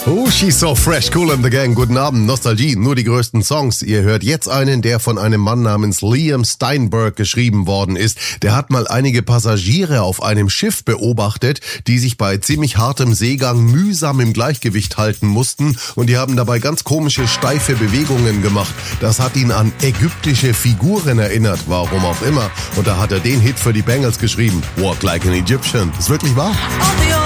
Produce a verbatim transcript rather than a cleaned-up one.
Oh, she's so fresh, Kool and the Gang. Guten Abend, Nostalgie, nur die größten Songs. Ihr hört jetzt einen, der von einem Mann namens Liam Steinberg geschrieben worden ist. Der hat mal einige Passagiere auf einem Schiff beobachtet, die sich bei ziemlich hartem Seegang mühsam im Gleichgewicht halten mussten und die haben dabei ganz komische, steife Bewegungen gemacht. Das hat ihn an ägyptische Figuren erinnert, warum auch immer. Und da hat er den Hit für die Bangles geschrieben, Walk Like an Egyptian. Ist wirklich wahr?